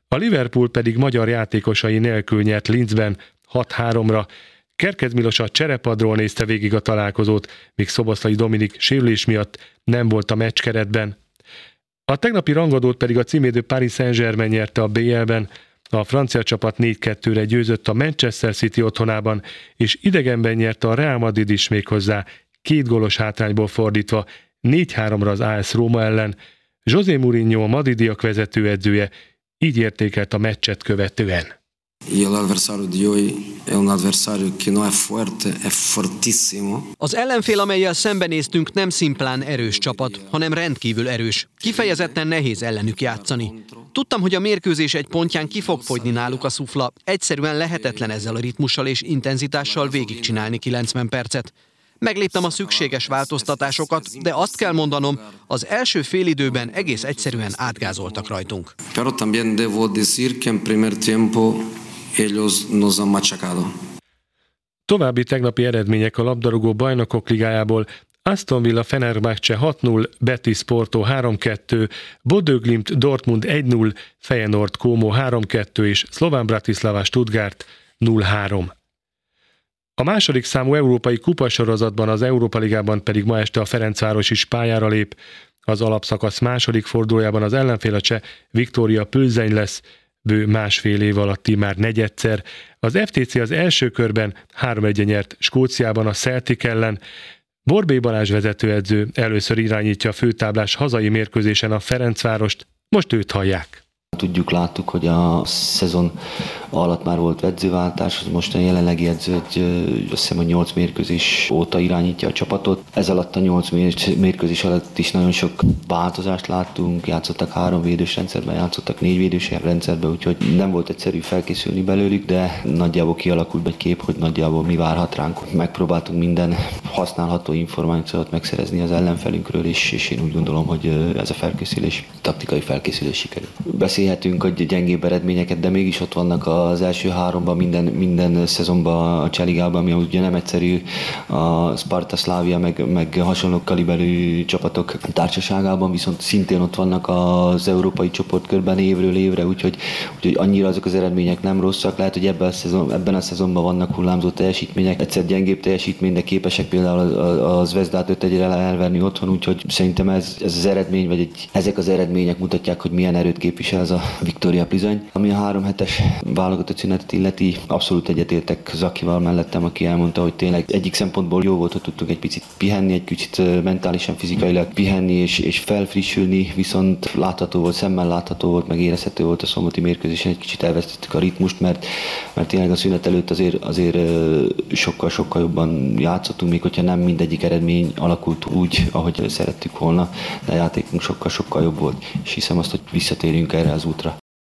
A Liverpool pedig magyar játékosai nélkül nyert Linzben 6-3-ra. Kerkez Milos a cserepadról nézte végig a találkozót, míg Szoboszlai Dominik sérülés miatt nem volt a meccskeretben. A tegnapi rangadót pedig a címvédő Paris Saint-Germain nyerte a BL-ben. A francia csapat 4-2-re győzött a Manchester City otthonában, és idegenben nyerte a Real Madrid is, méghozzá 2 gólos hátrányból fordítva 4-3-ra az AS Róma ellen. José Mourinho, a madridiak vezetőedzője így értékelt a meccset követően. Az ellenfél, amellyel szembenéztünk, nem szimplán erős csapat, hanem rendkívül erős. Kifejezetten nehéz ellenük játszani. Tudtam, hogy a mérkőzés egy pontján ki fog fogyni náluk a szufla. Egyszerűen lehetetlen ezzel a ritmussal és intenzitással végigcsinálni 90 percet. Megléptem a szükséges változtatásokat, de azt kell mondanom, az első félidőben egész egyszerűen átgázoltak rajtunk. További tegnapi eredmények a labdarúgó bajnokok ligájából: Aston Villa Fenerbahce 6-0, Betis Porto 3-2, Bodø Glimt Dortmund 1-0, Feyenoord Como 3-2 és Slovan Bratislava Stuttgart 0-3. A második számú európai kupasorozatban, az Európa Ligában pedig ma este a Ferencváros is pályára lép. Az alapszakasz második fordulójában az ellenfél a cseh Viktória Plzeň lesz, bő másfél év alatti már negyedszer. Az FTC az első körben 3-1 nyert Skóciában a Celtic ellen. Borbély Balázs vezetőedző először irányítja a főtáblás hazai mérkőzésen a Ferencvárost, most őt hallják. Láttuk, hogy a szezon alatt már volt edzőváltás, az most a jelenlegi edző, azt hiszem, hogy 8 mérkőzés óta irányítja a csapatot. Ez alatt a 8 mérkőzés alatt is nagyon sok változást láttunk, játszottak 3 védős rendszerben, játszottak 4 védős rendszerben, úgyhogy nem volt egyszerű felkészülni belőlük, de nagyjából kialakult egy kép, hogy nagyjából mi várhat ránk. Megpróbáltunk minden használható információt megszerezni az ellenfelünkről, és én úgy gondolom, hogy ez a felkészülés, taktikai felkészülés sikerült. Beszélhetünk, hogy gyengébb eredményeket, de mégis ott vannak az első 3-ban minden szezonban a Cseligában, ami ugye nem egyszerű, a Sparta, Slavia, meg hasonló kaliberű csapatok társaságában, viszont szintén ott vannak az európai csoportkörben évről évre, úgyhogy annyira azok az eredmények nem rosszak. Lehet, hogy ebben a szezonban vannak hullámzó teljesítmények, egyszer gyengébb teljesítmény, de képesek például a Zvezdát 5-1-re elverni otthon, úgyhogy szerintem ez az eredmény, vagy ezek az eredmények mutatják, hogy milyen erőt képvisel ez a Viktória Plzeň. Ami a 3 hetes válogatott szünetet illeti, abszolút egyetértek Zakival mellettem, aki elmondta, hogy tényleg egyik szempontból jó volt, hogy tudtunk egy picit pihenni, egy kicsit mentálisan, fizikailag pihenni és felfrissülni, viszont látható volt, szemmel látható volt, meg érezhető volt a szombati mérkőzésen, egy kicsit elvesztettük a ritmust, mert tényleg a szünet előtt azért sokkal jobban játszottunk, még hogyha nem mindegyik eredmény alakult úgy, ahogy szerettük volna, de a játékunk sokkal jobb volt, és hiszem azt, hogy visszatérjünk erre az útra.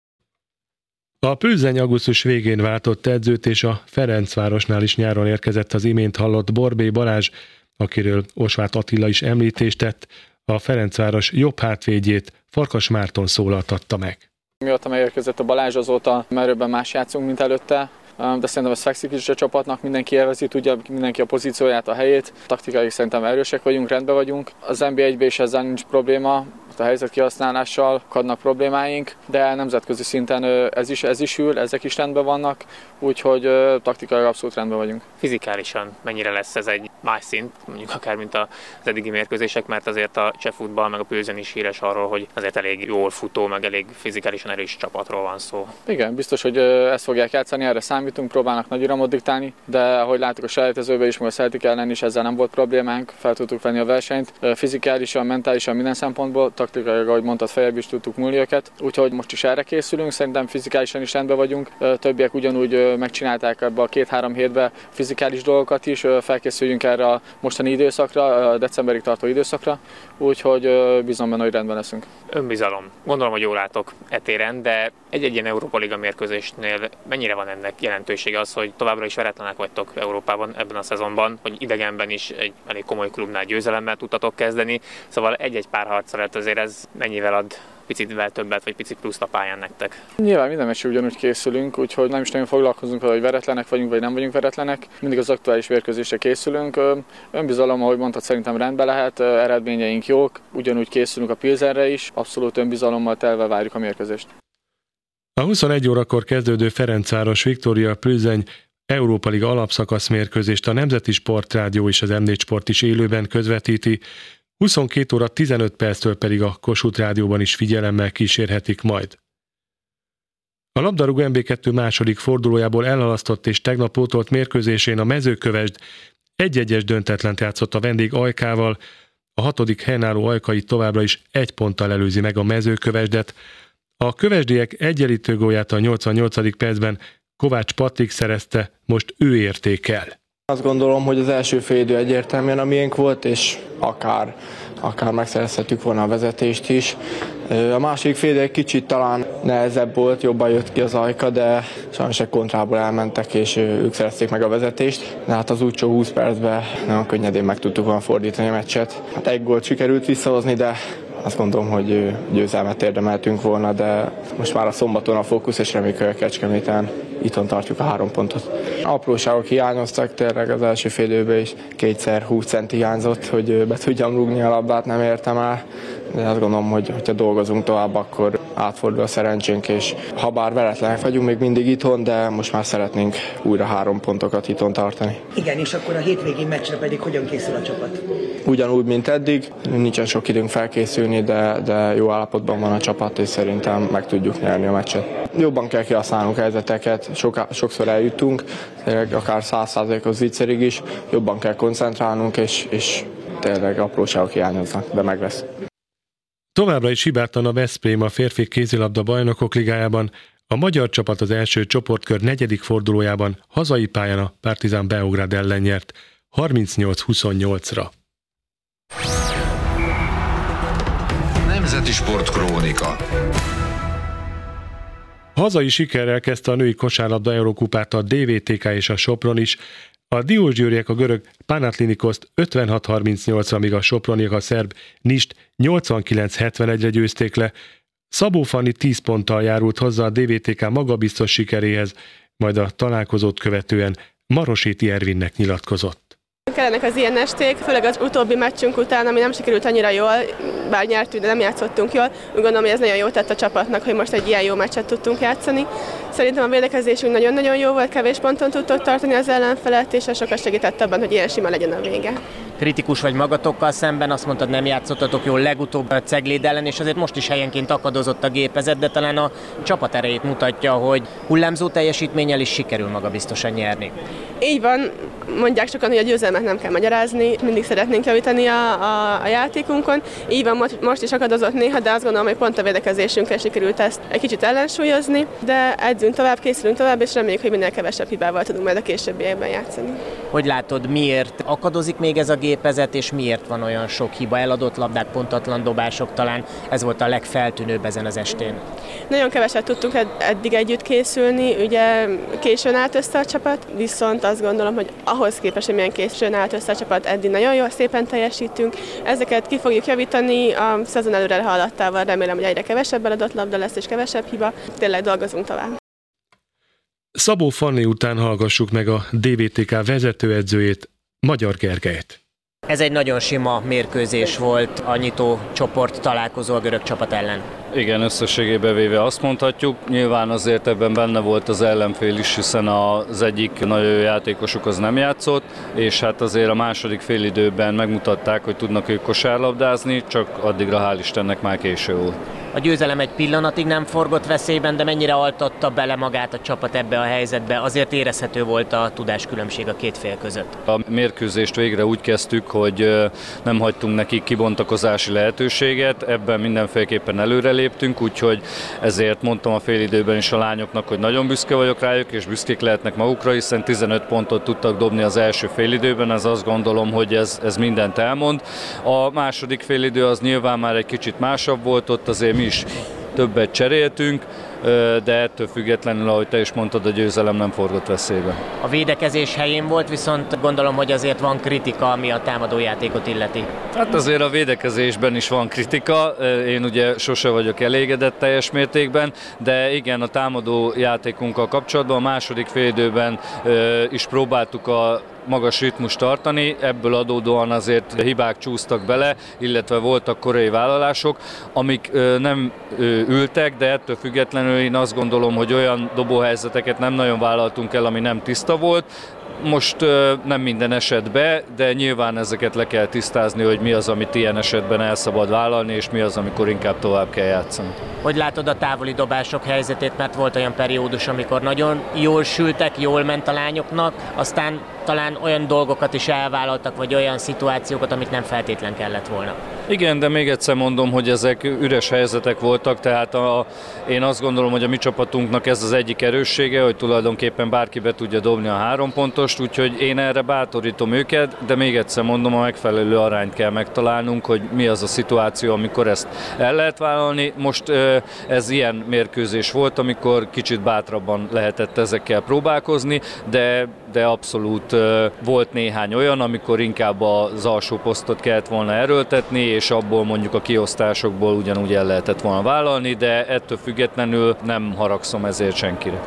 A Plzeň augusztus végén váltott edzőt, és a Ferencvárosnál is nyáron érkezett az imént hallott Borbély Balázs, akiről Osváth Attila is említést tett. A Ferencváros jobb hátvédjét, Farkas Márton szólaltatta meg. Mióta megérkezett a Balázs, azóta merőbben más játszunk, mint előtte, de szerintem ez fekszik is a csapatnak, mindenki élvezi, tudja mindenki a pozícióját, a helyét. Taktikai szerintem erősek vagyunk, rendben vagyunk. Az NB1-ben is ezzel nincs probléma, a helyzet kihasználással adnak problémáink, de nemzetközi szinten ez is ül, ezek is rendben vannak, úgyhogy taktikai abszolút rendben vagyunk. Fizikálisan mennyire lesz ez egy más szint, mondjuk akár mint az eddigi mérkőzések, mert azért a cseh futball meg a Plzeň is híres arról, hogy azért elég jól futó, meg elég fizikálisan erős csapatról van szó. Igen, biztos, hogy ezt fogják játszani, erre számítunk, próbálnak nagy iramot diktálni, de ahogy láttuk a selejtezőben is, meg a Celtic ellen is, ezzel nem volt problémánk, fel tudtuk venni a versenyt, fizikálisan, mentálisan, minden szempontból, taktikailag, ahogy mondtad, feljebb is tudtuk múlni őket, úgyhogy most is erre készülünk, szerintem fizikálisan is rendben vagyunk, többiek ugyanúgy megcsinálták ebbe a 2-3 hétbe fizikális dolgokat is, felkészüljünk erre a mostani időszakra, a decemberig tartó időszakra, úgyhogy bízom benne, hogy rendben leszünk. Önbizalom. Gondolom, hogy jól látok etéren, de egy ilyen Európa Liga mérkőzésnél mennyire van ennek jelentősége az, hogy továbbra is veretlenek vagytok Európában ebben a szezonban, hogy idegenben is egy elég komoly klubnál győzelemmel tudtatok kezdeni, szóval egy-egy párharc alatt azért ez mennyivel ad picivel többet, vagy picit pluszt a pályán nektek? Nyilván minden meccsre ugyanúgy készülünk, úgyhogy nem is nagyon foglalkozunk vele, hogy veretlenek vagyunk, vagy nem vagyunk veretlenek. Mindig az aktuális mérkőzésre készülünk. Önbizalom, ahogy mondtad, szerintem rendben lehet, eredményeink jók, ugyanúgy készülünk a Pilzenre is, abszolút önbizalommal telve várjuk a mérkőzést. A 21 órakor kezdődő Ferencváros Viktória Plüzeny Európa Liga alapszakasz mérkőzést a Nemzeti Sportrádió és az M4 Sport is élőben közvetíti, 22 óra 15 perctől pedig a Kossuth Rádióban is figyelemmel kísérhetik majd. A labdarúgó MB2 második fordulójából elhalasztott és tegnap pótolt mérkőzésén a Mezőkövesd 1-1-es döntetlent játszott a vendég Ajkával, a 6. helyen álló Ajkai továbbra is 1 ponttal előzi meg a Mezőkövesdet. A kövesdiek egyenlítő gólját a 88. percben Kovács Patrik szerezte, most ő érték el. Azt gondolom, hogy az első félidő egyértelműen a miénk volt, és akár megszerezhetjük volna a vezetést is. A második félidő egy kicsit talán nehezebb volt, jobban jött ki az Ajka, de sajnos egy kontrából elmentek, és ők szerezték meg a vezetést. De hát az utolsó 20 percben nagyon könnyedén meg tudtuk volna fordítani a meccset. Hát egy gólt sikerült visszahozni, de azt gondolom, hogy győzelmet érdemeltünk volna, de most már a szombaton a fókusz, és reméljük, hogy a Kecskeméten itthon tartjuk a 3 pontot. Apróságok hiányoztak, tényleg az első fél időben is 2x20 centi hiányzott, hogy be tudjam rúgni a labdát, nem értem el. De azt gondolom, hogy ha dolgozunk tovább, akkor átfordul a szerencsénk, és ha bár veretlenek vagyunk még mindig itthon, de most már szeretnénk újra 3 pontokat itthon tartani. Igen, és akkor a hétvégi meccsre pedig hogyan készül a csapat? Ugyanúgy, mint eddig, nincsen sok időnk felkészülni, de jó állapotban van a csapat, és szerintem meg tudjuk nyerni a meccset. Jobban kell kihasználnunk helyzeteket, sokszor eljutunk, akár 100%-os zicserig is, jobban kell koncentrálnunk, és tényleg apróságok hiányoznak, de meg lesz. Továbbra is hibátlan a Veszprém a férfi kézilabda bajnokok ligájában, a magyar csapat az első csoportkör 4. fordulójában hazai pályán a Partizan Beograd ellen nyert 38-28-ra. Nemzeti Sport Krónika. Hazai sikerrel kezdte a női kosárlabda Eurokupát a DVTK és a Sopron is. A diósgyőriek a görög Panathinaikoszt 56-38-ra, míg a soproniak a szerb Nist 89-71-re győzték le. Szabó Fanni 10 ponttal járult hozzá a DVTK magabiztos sikeréhez, majd a találkozót követően Maroséti Ervinnek nyilatkozott. Kellenek az ilyen esték, főleg az utóbbi meccsünk után, ami nem sikerült annyira jól, bár nyertünk, de nem játszottunk jól. Úgy gondolom, hogy ez nagyon jó tett a csapatnak, hogy most egy ilyen jó meccset tudtunk játszani. Szerintem a védekezésünk nagyon-nagyon jó volt, kevés ponton tudtuk tartani az ellenfelet, és ez sokat segített abban, hogy ilyen sima legyen a vége. Kritikus vagy magatokkal szemben, azt mondtad, nem játszottatok jól legutóbb a Cegléd ellen, és azért most is helyenként akadozott a gépezet, de talán a csapat erejét mutatja, hogy hullámzó teljesítménnyel is sikerül magabiztosan nyerni. Így van, mondják sokan, hogy a győzelmet nem kell magyarázni, mindig szeretnénk javítani a játékunkon. Így van, most is akadozott néha, de azt gondolom, hogy pont a védekezésünkkel sikerült ezt egy kicsit ellensúlyozni, de edzünk tovább, készülünk tovább, és reméljük, hogy minél kevesebb hibával tudunk majd a későbbiekben játszani. Hogy látod, miért akadozik még ez a gépezet, és miért van olyan sok hiba, eladott labdák, pontatlan dobások, talán ez volt a legfeltűnőbb ezen az estén? Nagyon keveset tudtunk eddig együtt készülni, ugye későn állt össze a csapat, viszont azt gondolom, hogy ahhoz képest, hogy milyen későn állt össze a csapat, eddig nagyon jól, szépen teljesítünk. Ezeket ki fogjuk javítani a szezon előre haladtával, remélem, hogy egyre kevesebb eladott labda lesz és kevesebb hiba, tényleg dolgozunk tovább. Szabó Fanni után hallgassuk meg a DVTK vezetőedzőjét, Magyar Gergelyt. Ez egy nagyon sima mérkőzés volt, a nyitó csoport találkozó a görög csapat ellen. Igen, összességében véve azt mondhatjuk. Nyilván azért ebben benne volt az ellenfél is, hiszen az egyik nagyon jó játékosuk az nem játszott, és hát azért a második félidőben megmutatták, hogy tudnak ők kosárlabdázni, csak addigra hál' Istennek már késő volt. A győzelem egy pillanatig nem forgott veszélyben, de mennyire altatta bele magát a csapat ebbe a helyzetbe? Azért érezhető volt a tudáskülönbség a két fél között. A mérkőzést végre úgy kezdtük, hogy nem hagytunk nekik kibontakozási lehetőséget, ebben mindenféleképpen előreléptünk, úgyhogy ezért mondtam a félidőben is a lányoknak, hogy nagyon büszke vagyok rájuk, és büszkék lehetnek magukra, hiszen 15 pontot tudtak dobni az első félidőben, ez azt gondolom, hogy ez mindent elmond. A második félidő az nyilván már egy kicsit másabb volt, ott azért mi is többet cseréltünk, de ettől függetlenül, ahogy te is mondtad, a győzelem nem forgott veszélybe. A védekezés helyén volt, viszont gondolom, hogy azért van kritika, ami a támadójátékot illeti. Hát azért a védekezésben is van kritika, én ugye sose vagyok elégedett teljes mértékben, de igen, a támadójátékunkkal kapcsolatban a második félidőben is próbáltuk a magas ritmust tartani, ebből adódóan azért hibák csúsztak bele, illetve voltak korai vállalások, amik nem ültek, de ettől függetlenül én azt gondolom, hogy olyan dobóhelyzeteket nem nagyon vállaltunk el, ami nem tiszta volt. Most nem minden esetben, de nyilván ezeket le kell tisztázni, hogy mi az, amit ilyen esetben el szabad vállalni, és mi az, amikor inkább tovább kell játszani. Hogy látod a távoli dobások helyzetét, mert volt olyan periódus, amikor nagyon jól sültek, jól ment a lányoknak, aztán talán olyan dolgokat is elvállaltak, vagy olyan szituációkat, amit nem feltétlen kellett volna. Igen, de még egyszer mondom, hogy ezek üres helyzetek voltak, tehát én azt gondolom, hogy a mi csapatunknak ez az egyik erőssége, hogy tulajdonképpen bárki be tudja dobni a 3 pontost, úgyhogy én erre bátorítom őket, de még egyszer mondom, a megfelelő arányt kell megtalálnunk, hogy mi az a szituáció, amikor ezt el lehet vállalni. Most ez ilyen mérkőzés volt, amikor kicsit bátrabban lehetett ezekkel próbálkozni, de abszolút volt néhány olyan, amikor inkább az alsó posztot kellett volna erőltetni, és abból mondjuk a kiosztásokból ugyanúgy el lehetett volna vállalni, de ettől függetlenül nem haragszom ezért senkire.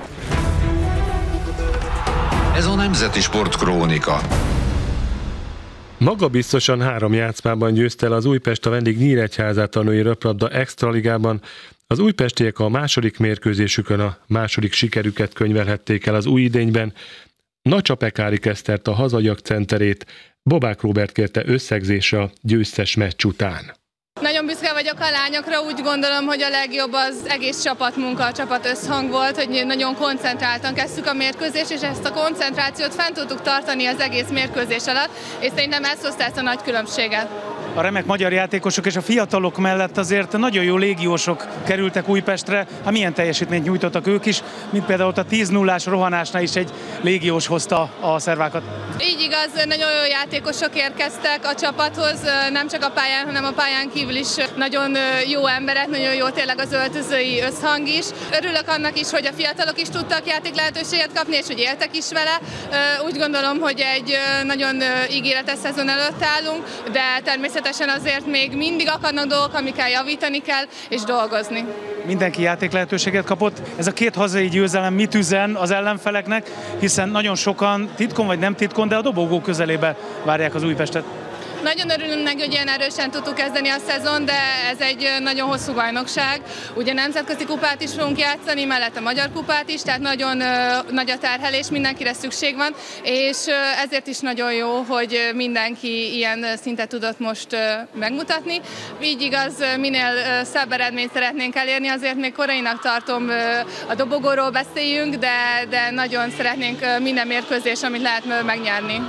Ez a Nemzeti Sport Krónika. Magabiztosan 3 játszmában győzte el az Újpest a vendég Nyíregyházát a női röplabda extraligában. Az újpestiek a második mérkőzésükön a második sikerüket könyvelhették el az új idényben. Nacsa Pekári Esztert, a hazaiak centerét Bobák Róbert kérte összegzésre a győztes meccs után. Nagyon büszke vagyok a lányokra, úgy gondolom, hogy a legjobb az egész csapatmunka, a csapat összhang volt, hogy nagyon koncentráltan kezdtük a mérkőzést, és ezt a koncentrációt fent tudtuk tartani az egész mérkőzés alatt, és szerintem ez hozta ezt a nagy különbséget. A remek magyar játékosok és a fiatalok mellett azért nagyon jó légiósok kerültek Újpestre. Hát milyen teljesítményt nyújtottak ők is, mint például a 10-0-ás rohanásnál is egy légiós hozta a szervákat. Így igaz, nagyon jó játékosok érkeztek a csapathoz, nem csak a pályán, hanem a pályán kívül is nagyon jó emberek, nagyon jó tényleg az öltözői összhang is. Örülök annak is, hogy a fiatalok is tudtak játék lehetőséget kapni, és hogy éltek is vele. Úgy gondolom, hogy egy nagyon ígéretes szezon előtt állunk, de természetesen azért még mindig akadnak dolgok, amikkel javítani kell, és dolgozni. Mindenki játék lehetőséget kapott. Ez a 2 hazai győzelem mit üzen az ellenfeleknek, hiszen nagyon sokan titkon vagy nem titkon, de a dobogó közelébe várják az Újpestet. Nagyon örülünk neki, hogy ilyen erősen tudtuk kezdeni a szezon, de ez egy nagyon hosszú bajnokság. Ugye nemzetközi kupát is fogunk játszani, mellette magyar kupát is, tehát nagyon nagy a terhelés, mindenkire szükség van, és ezért is nagyon jó, hogy mindenki ilyen szintet tudott most megmutatni. Így igaz, minél szebb eredményt szeretnénk elérni, azért még korainak tartom, a dobogóról beszéljünk, de nagyon szeretnénk minden mérkőzés, amit lehet megnyerni.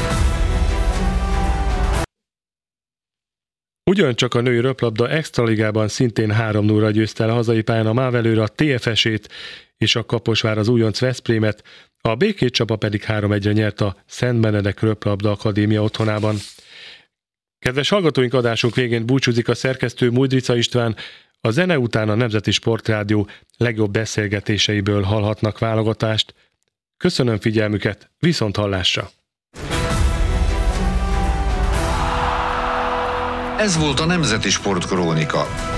Ugyancsak a női röplabda extraligában szintén 3-0-ra győzte el a hazai pályán a Mávelőre a TFS-ét és a Kaposvár az újonc Veszprémet, a Békés csapa pedig 3-1-re nyert a Szent Benedek Röplabda Akadémia otthonában. Kedves hallgatóink, adásunk végén búcsúzik a szerkesztő Mújdrica István, a zene után a Nemzeti Sportrádió legjobb beszélgetéseiből hallhatnak válogatást. Köszönöm figyelmüket, viszont hallásra! Ez volt a Nemzeti Sport Krónika.